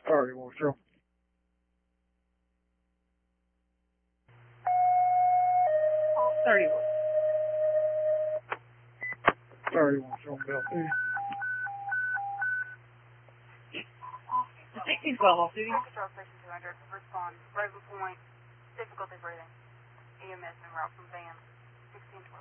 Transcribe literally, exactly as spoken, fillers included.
Sorry, Marshall. thirty-one. Sorry, Marshall. Bell. sixteen twelve off duty. Control Station two hundred, respond. Raven Point, difficulty breathing. E M S en route from van. sixteen twelve.